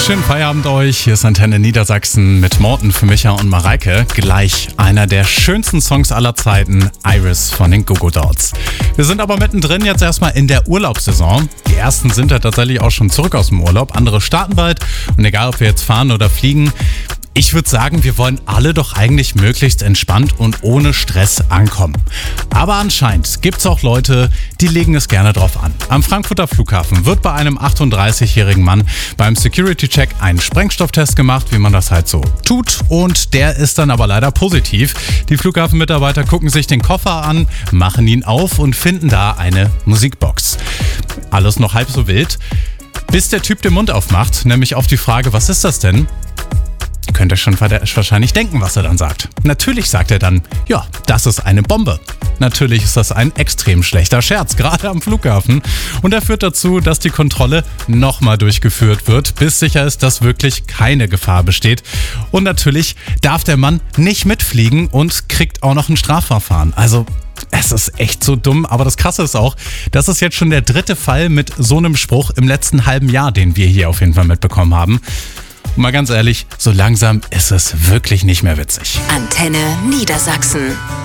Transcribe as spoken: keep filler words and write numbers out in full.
Schönen Feierabend euch. Hier ist Antenne Niedersachsen mit Morten für Micha und Mareike. Gleich einer der schönsten Songs aller Zeiten, Iris von den Go Go Dolls. Wir sind aber mittendrin jetzt erstmal in der Urlaubssaison. Die ersten sind ja tatsächlich auch schon zurück aus dem Urlaub. Andere starten bald. Und egal, ob wir jetzt fahren oder fliegen, ich würde sagen, wir wollen alle doch eigentlich möglichst entspannt und ohne Stress ankommen. Aber anscheinend gibt es auch Leute, die legen es gerne drauf an. Am Frankfurter Flughafen wird bei einem achtunddreißigjährigen Mann beim Security-Check ein Sprengstofftest gemacht, wie man das halt so tut. Und der ist dann aber leider positiv. Die Flughafenmitarbeiter gucken sich den Koffer an, machen ihn auf und finden da eine Musikbox. Alles noch halb so wild, bis der Typ den Mund aufmacht, nämlich auf die Frage, was ist das denn? Könnt ihr schon wahrscheinlich denken, was er dann sagt. Natürlich sagt er dann, ja, das ist eine Bombe. Natürlich ist das ein extrem schlechter Scherz, gerade am Flughafen. Und er führt dazu, dass die Kontrolle nochmal durchgeführt wird, bis sicher ist, dass wirklich keine Gefahr besteht. Und natürlich darf der Mann nicht mitfliegen und kriegt auch noch ein Strafverfahren. Also es ist echt so dumm, aber das Krasse ist auch, das ist jetzt schon der dritte Fall mit so einem Spruch im letzten halben Jahr, den wir hier auf jeden Fall mitbekommen haben. Und mal ganz ehrlich, so langsam ist es wirklich nicht mehr witzig. Antenne Niedersachsen.